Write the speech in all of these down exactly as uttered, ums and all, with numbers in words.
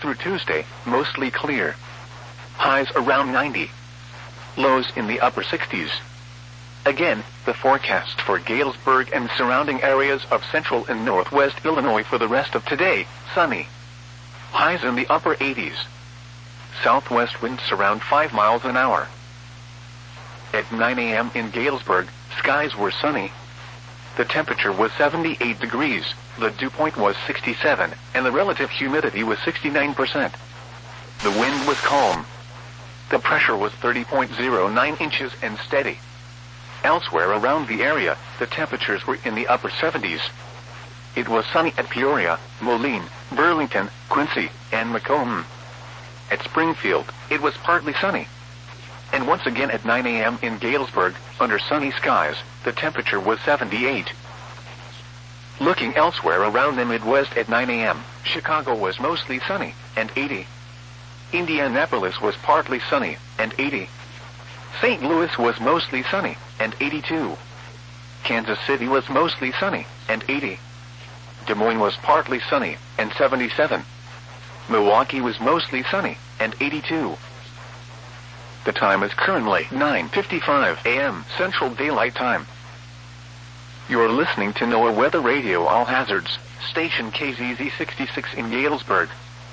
through Tuesday, mostly clear. Highs around ninety. Lows in the upper sixties. Again, the forecast for Galesburg and surrounding areas of central and northwest Illinois for the rest of today, sunny. Highs in the upper eighties. Southwest winds around five miles an hour. At nine a m in Galesburg, skies were sunny. The temperature was seventy-eight degrees, the dew point was sixty-seven, and the relative humidity was sixty-nine percent. The wind was calm. The pressure was thirty point zero nine inches and steady. Elsewhere around the area, the temperatures were in the upper seventies. It was sunny at Peoria, Moline, Burlington, Quincy, and Macomb. At Springfield, it was partly sunny. And once again at nine a m in Galesburg, under sunny skies, the temperature was seventy-eight. Looking elsewhere around the Midwest at nine a m, Chicago was mostly sunny, and eighty. Indianapolis was partly sunny, and eighty. Saint Louis was mostly sunny, and eighty-two. Kansas City was mostly sunny, and eighty. Des Moines was partly sunny, and seventy-seven. Milwaukee was mostly sunny, and eighty-two. The time is currently nine fifty-five a m Central Daylight Time. You're listening to NOAA Weather Radio All Hazards, station K Z Z sixty-six in Galesburg.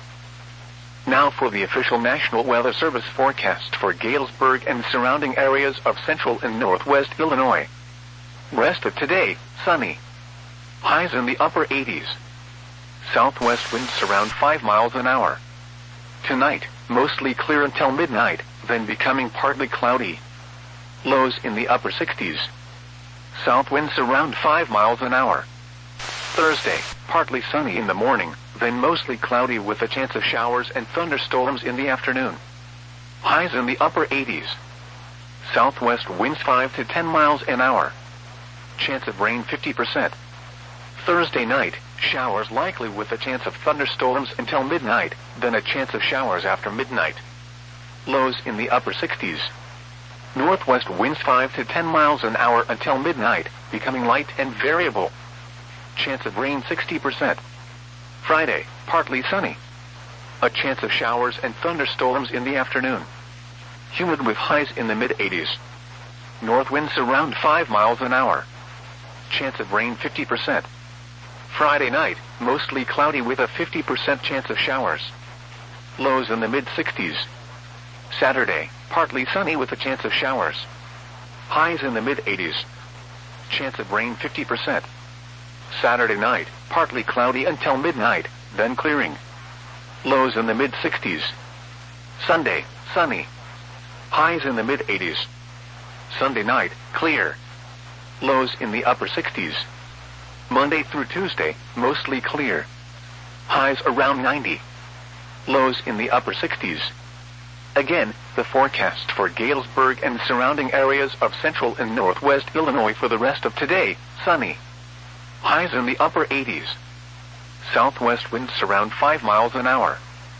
Now for the official National Weather Service forecast for Galesburg and surrounding areas of central and northwest Illinois. Rest of today, sunny. Highs in the upper eighties. Southwest winds around five miles an hour. Tonight, mostly clear until midnight, then becoming partly cloudy. Lows in the upper sixties. South winds around five miles an hour. Thursday, partly sunny in the morning, then mostly cloudy with a chance of showers and thunderstorms in the afternoon. Highs in the upper eighties. Southwest winds five to ten miles an hour. Chance of rain fifty percent. Thursday night, showers likely with a chance of thunderstorms until midnight, then a chance of showers after midnight. Lows in the upper sixties. Northwest winds five to ten miles an hour until midnight, becoming light and variable. Chance of rain sixty percent. Friday, partly sunny. A chance of showers and thunderstorms in the afternoon. Humid with highs in the mid-eighties. North winds around five miles an hour. Chance of rain fifty percent. Friday night, mostly cloudy with a fifty percent chance of showers. Lows in the mid-sixties. Saturday, partly sunny with a chance of showers. Highs in the mid-eighties. Chance of rain fifty percent. Saturday night, partly cloudy until midnight, then clearing. Lows in the mid-sixties. Sunday, sunny. Highs in the mid-eighties. Sunday night, clear. Lows in the upper sixties. Monday through Tuesday, mostly clear. Highs around ninety. Lows in the upper sixties. Again, the forecast for Galesburg and surrounding areas of central and northwest Illinois for the rest of today, sunny. Highs in the upper eighties. Southwest winds around five miles an hour.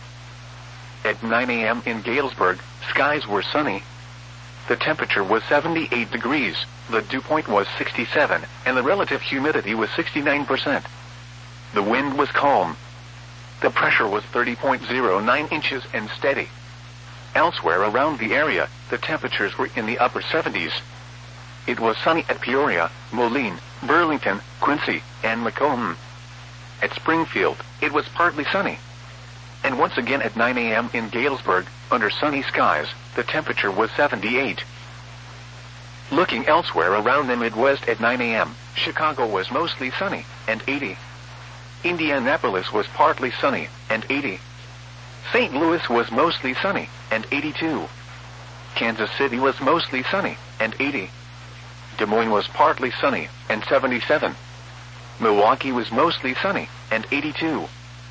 At nine a m in Galesburg, skies were sunny. The temperature was seventy-eight degrees, the dew point was sixty-seven, and the relative humidity was sixty-nine percent. The wind was calm. The pressure was thirty point zero nine inches and steady. Elsewhere around the area, the temperatures were in the upper seventies. It was sunny at Peoria, Moline, Burlington, Quincy, and Macomb. At Springfield, it was partly sunny. And once again at nine a m in Galesburg, under sunny skies, the temperature was seventy-eight. Looking elsewhere around the Midwest at nine a m, Chicago was mostly sunny, and eighty. Indianapolis was partly sunny, and eighty. Saint Louis was mostly sunny, and eighty-two. Kansas City was mostly sunny, and eighty. Des Moines was partly sunny, and seventy-seven. Milwaukee was mostly sunny, and eighty-two.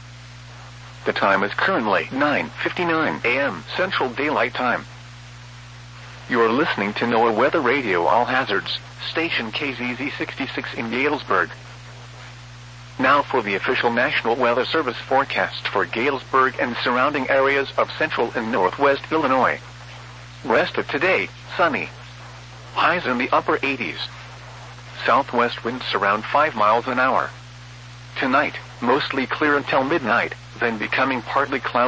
The time is currently nine fifty-nine a m Central Daylight Time. You are listening to NOAA Weather Radio All Hazards, station K Z Z sixty-six in Galesburg. Now for the official National Weather Service forecast for Galesburg and surrounding areas of central and northwest Illinois. Rest of today, sunny. Highs in the upper eighties. Southwest winds around five miles an hour. Tonight, mostly clear until midnight, then becoming partly cloudy.